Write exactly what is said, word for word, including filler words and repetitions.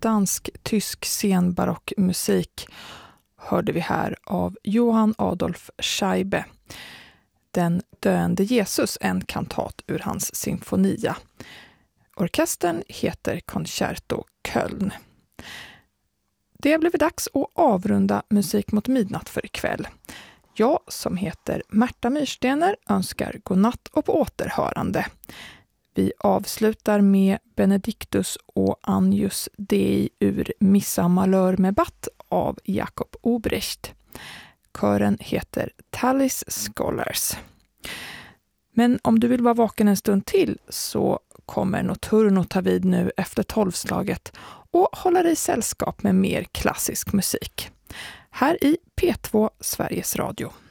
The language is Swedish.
dansk-tysk senbarockmusik hörde vi här av Johann Adolf Scheibe. Den döende Jesus, en kantat ur hans sinfonia. Orkestern heter Concerto Köln. Det blev dags att avrunda Musik mot midnatt för ikväll. Jag som heter Märta Myrstener önskar godnatt och på återhörande. Vi avslutar med Benedictus och Agnus Dei ur Missa Malheur med Batt av Jakob Obrecht. Kören heter Tallis Scholars. Men om du vill vara vaken en stund till så kommer Notturno ta vid nu efter tolvslaget och hålla dig sällskap med mer klassisk musik. Här i P två Sveriges Radio.